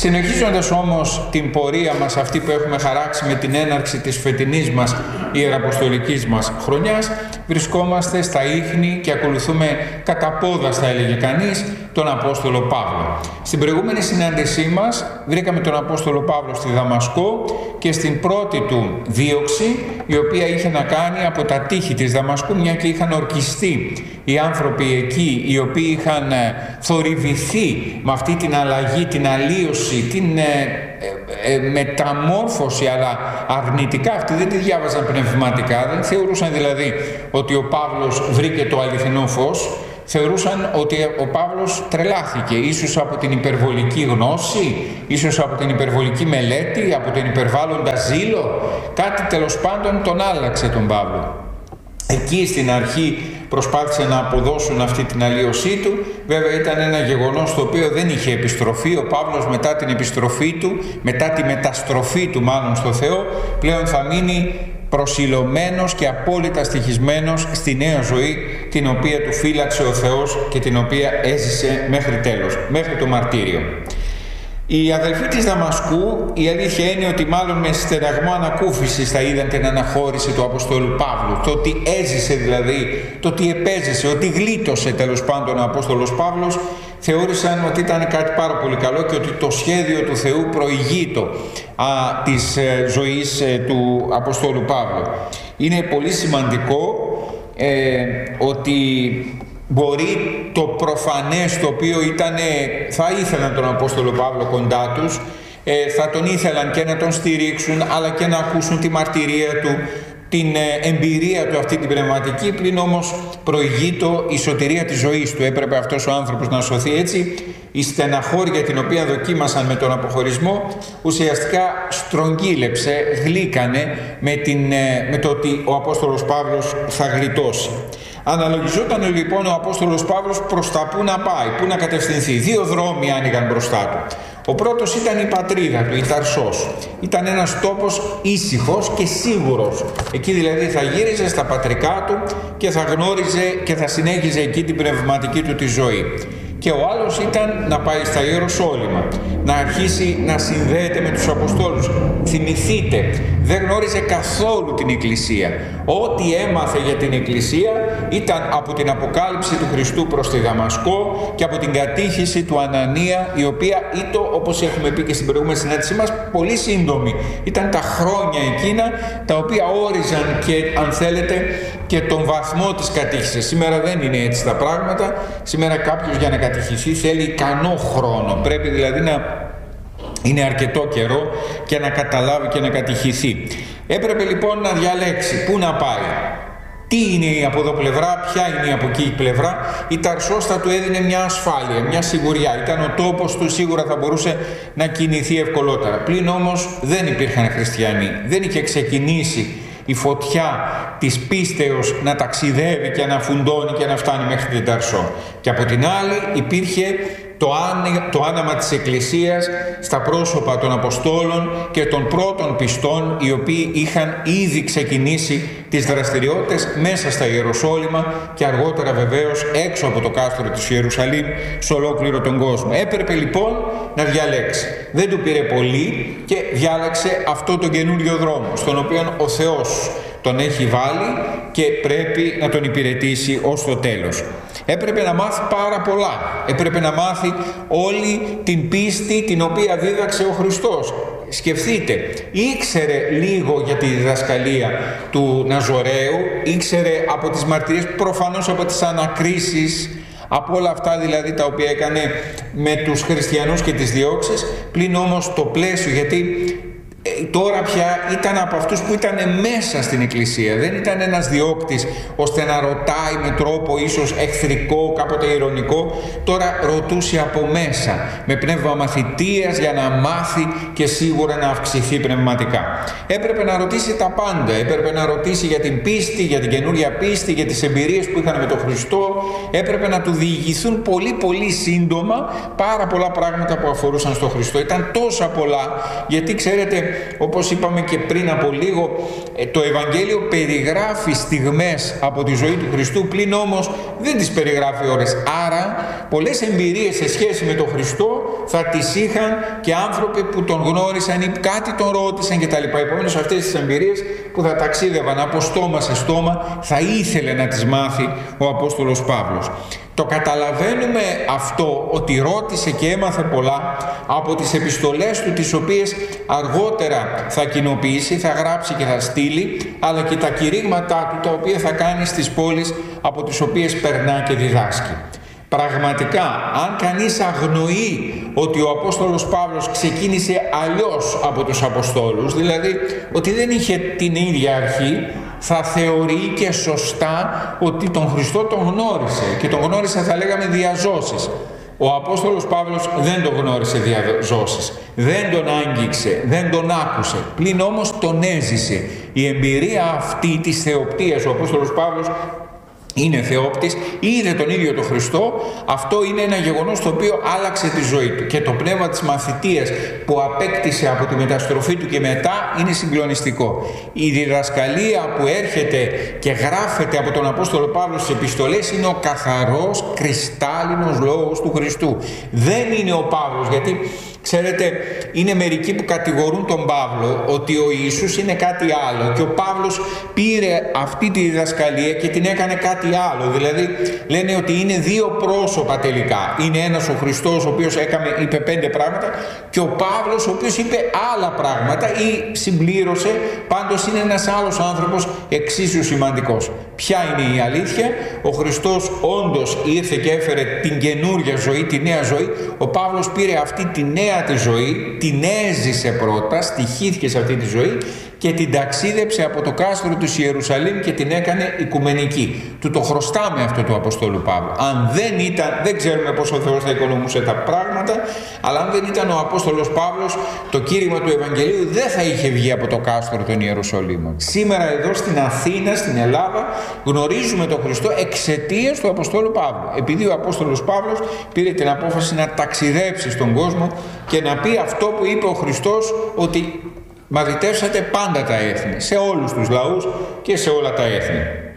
Συνεχίζοντας όμως την πορεία μας αυτή που έχουμε χαράξει με την έναρξη της φετινής μας ιεραποστολικής μας χρονιάς, βρισκόμαστε στα ίχνη και ακολουθούμε κατά πόδας, θα έλεγε κανείς, τον Απόστολο Παύλο. Στην προηγούμενη συνάντησή μας βρήκαμε τον Απόστολο Παύλο στη Δαμασκό και στην πρώτη του δίωξη, η οποία είχε να κάνει από τα τείχη της Δαμασκού, μια και είχαν ορκιστεί οι άνθρωποι εκεί, οι οποίοι είχαν θορυβηθεί με αυτή την αλλαγή, την αλλίωση, την μεταμόρφωση, αλλά αρνητικά. Αυτοί δεν τη διάβαζαν πνευματικά, δεν θεωρούσαν δηλαδή ότι ο Παύλος βρήκε το αληθινό φως. Θεωρούσαν ότι ο Παύλος τρελάθηκε, ίσως από την υπερβολική γνώση, ίσως από την υπερβολική μελέτη, από τον υπερβάλλοντα ζήλο. Κάτι τέλος πάντων τον άλλαξε τον Παύλο. Εκεί στην αρχή προσπάθησε να αποδώσουν αυτή την αλλίωσή του. Βέβαια ήταν ένα γεγονός το οποίο δεν είχε επιστροφή. Ο Παύλος μετά την επιστροφή του, μετά τη μεταστροφή του μάλλον στο Θεό, πλέον θα μείνει προσιλωμένος και απόλυτα στοιχισμένος στη νέα ζωή την οποία του φύλαξε ο Θεός και την οποία έζησε μέχρι τέλος, μέχρι το μαρτύριο. Οι αδελφοί της Δαμασκού, η αλήθεια είναι ότι μάλλον με στεναγμό ανακούφισης θα είδαν την αναχώρηση του Αποστόλου Παύλου. Το ότι έζησε δηλαδή, το ότι επέζησε, ότι γλίτωσε τέλος πάντων ο Απόστολος Παύλος, θεώρησαν ότι ήταν κάτι πάρα πολύ καλό και ότι το σχέδιο του Θεού προηγείτο της ζωής του Αποστόλου Παύλου. Είναι πολύ σημαντικό ότι μπορεί το προφανές, το οποίο θα ήθελαν τον Απόστολο Παύλο κοντά τους, θα τον ήθελαν και να τον στηρίξουν, αλλά και να ακούσουν τη μαρτυρία του, την εμπειρία του αυτή την πνευματική, πλην όμως προηγείτο η σωτηρία της ζωής του. Έπρεπε αυτός ο άνθρωπος να σωθεί. Έτσι η στεναχώρια την οποία δοκίμασαν με τον αποχωρισμό ουσιαστικά στρογγύλεψε, γλύκανε με το ότι ο Απόστολος Παύλος θα γλιτώσει. Αναλογιζόταν λοιπόν ο Απόστολος Παύλος προς τα πού να πάει, πού να κατευθυνθεί. Δύο δρόμοι άνοιγαν μπροστά του. Ο πρώτος ήταν η πατρίδα του, η Ταρσός. Ήταν ένας τόπος ήσυχος και σίγουρος. Εκεί δηλαδή θα γύριζε στα πατρικά του και θα γνώριζε και θα συνέχιζε εκεί την πνευματική του τη ζωή. Και ο άλλος ήταν να πάει στα Ιεροσόλυμα, να αρχίσει να συνδέεται με τους Αποστόλους. Θυμηθείτε, δεν γνώριζε καθόλου την Εκκλησία. Ό,τι έμαθε για την Εκκλησία ήταν από την αποκάλυψη του Χριστού προς τη Δαμασκό και από την κατήχηση του Ανανία, η οποία ήταν, όπως έχουμε πει και στην προηγούμενη συνάντησή μας, πολύ σύντομη. Ήταν τα χρόνια εκείνα τα οποία όριζαν και, αν θέλετε, και τον βαθμό της κατήχησης. Σήμερα δεν είναι έτσι τα πράγματα. Σήμερα κάποιος για να κατηχηθεί θέλει ικανό χρόνο. Πρέπει δηλαδή να είναι αρκετό καιρό και να καταλάβει και να κατηχηθεί. Έπρεπε λοιπόν να διαλέξει πού να πάει. Τι είναι η από εδώ πλευρά, ποια είναι η από εκεί πλευρά. Η Ταρσός θα του έδινε μια ασφάλεια, μια σιγουριά. Ήταν ο τόπος του, σίγουρα θα μπορούσε να κινηθεί ευκολότερα. Πλην όμως δεν υπήρχαν χριστιανοί. Δεν είχε ξεκινήσει η φωτιά της πίστεως να ταξιδεύει και να φουντώνει και να φτάνει μέχρι την Ταρσό. Και από την άλλη υπήρχε το άναμα της Εκκλησίας στα πρόσωπα των Αποστόλων και των πρώτων πιστών, οι οποίοι είχαν ήδη ξεκινήσει τις δραστηριότητες μέσα στα Ιεροσόλυμα και αργότερα βεβαίως έξω από το κάστρο της Ιερουσαλήμ σε ολόκληρο τον κόσμο. Έπρεπε λοιπόν να διαλέξει. Δεν του πήρε πολύ και διάλεξε αυτό τον καινούριο δρόμο, στον οποίο ο Θεός τον έχει βάλει και πρέπει να τον υπηρετήσει ως το τέλος. Έπρεπε να μάθει πάρα πολλά. Έπρεπε να μάθει όλη την πίστη την οποία δίδαξε ο Χριστός. Σκεφτείτε, ήξερε λίγο για τη διδασκαλία του Ναζωραίου, ήξερε από τις μαρτυρίες, προφανώς από τις ανακρίσεις, από όλα αυτά δηλαδή τα οποία έκανε με τους χριστιανούς και τις διώξεις, πλην όμως το πλαίσιο, γιατί τώρα πια ήταν από αυτούς που ήταν μέσα στην Εκκλησία. Δεν ήταν ένας διώκτης ώστε να ρωτάει με τρόπο ίσως εχθρικό, κάποτε ειρωνικό. Τώρα ρωτούσε από μέσα, με πνεύμα μαθητείας, για να μάθει και σίγουρα να αυξηθεί πνευματικά. Έπρεπε να ρωτήσει τα πάντα. Έπρεπε να ρωτήσει για την πίστη, για την καινούρια πίστη, για τις εμπειρίες που είχαν με τον Χριστό. Έπρεπε να του διηγηθούν πολύ σύντομα πάρα πολλά πράγματα που αφορούσαν στον Χριστό. Ήταν τόσα πολλά, γιατί ξέρετε, όπως είπαμε και πριν από λίγο, το Ευαγγέλιο περιγράφει στιγμές από τη ζωή του Χριστού, πλην όμως δεν τις περιγράφει ώρες. Άρα πολλές εμπειρίες σε σχέση με τον Χριστό θα τις είχαν και άνθρωποι που τον γνώρισαν ή κάτι τον ρώτησαν κτλ. Επομένως αυτές τις εμπειρίες που θα ταξίδευαν από στόμα σε στόμα θα ήθελε να τις μάθει ο Απόστολος Παύλος. Το καταλαβαίνουμε αυτό, ότι ρώτησε και έμαθε πολλά από τις επιστολές του, τις οποίες αργότερα θα κοινοποιήσει, θα γράψει και θα στείλει, αλλά και τα κηρύγματά του, τα οποία θα κάνει στις πόλεις από τις οποίες περνά και διδάσκει. Πραγματικά, αν κανείς αγνοεί ότι ο Απόστολος Παύλος ξεκίνησε αλλιώς από τους Αποστόλους, δηλαδή ότι δεν είχε την ίδια αρχή, θα θεωρεί και σωστά ότι τον Χριστό τον γνώρισε, και τον γνώρισε, θα λέγαμε, διαζώσεις. Ο Απόστολος Παύλος δεν τον γνώρισε διαζώσεις, δεν τον άγγιξε, δεν τον άκουσε, πλην όμως τον έζησε. Η εμπειρία αυτή της θεοπτείας, ο Απόστολος Παύλος είναι θεόπτης, είδε τον ίδιο τον Χριστό. Αυτό είναι ένα γεγονός το οποίο άλλαξε τη ζωή του, και το πνεύμα της μαθητείας που απέκτησε από τη μεταστροφή του και μετά είναι συγκλονιστικό. Η διδασκαλία που έρχεται και γράφεται από τον Απόστολο Παύλο στις επιστολές είναι ο καθαρός κρυστάλλινος λόγος του Χριστού. Δεν είναι ο Παύλος, γιατί ξέρετε, είναι μερικοί που κατηγορούν τον Παύλο ότι ο Ιησούς είναι κάτι άλλο, και ο Παύλος πήρε αυτή τη διδασκαλία και την έκανε κάτι άλλο. Δηλαδή λένε ότι είναι δύο πρόσωπα τελικά. Είναι ένας ο Χριστός, ο οποίος είπε 5 πράγματα, και ο Παύλος, ο οποίος είπε άλλα πράγματα ή συμπλήρωσε. Πάντως είναι ένας άλλος άνθρωπος εξίσου σημαντικός. Ποια είναι η αλήθεια? Ο Χριστός όντως ήρθε και έφερε την καινούργια ζωή, τη νέα ζωή. Ο Παύλος πήρε αυτή τη νέα τη ζωή, την έζησε πρώτα, στοιχήθηκε σε αυτή τη ζωή και την ταξίδεψε από το κάστρο του Ιερουσαλήμ και την έκανε οικουμενική. Του το χρωστάμε αυτό του Αποστόλου Παύλου. Αν δεν ήταν, δεν ξέρουμε πώς ο Θεός θα οικονομούσε τα πράγματα, αλλά αν δεν ήταν ο Απόστολος Παύλος, το κήρυγμα του Ευαγγελίου δεν θα είχε βγει από το κάστρο των Ιεροσολύμων. Σήμερα εδώ στην Αθήνα, στην Ελλάδα, γνωρίζουμε τον Χριστό εξαιτίας του Αποστόλου Παύλου. Επειδή ο Απόστολος Παύλος πήρε την απόφαση να ταξιδέψει στον κόσμο και να πει αυτό που είπε ο Χριστός, ότι μαθητεύσατε πάντα τα έθνη, σε όλους τους λαούς και σε όλα τα έθνη.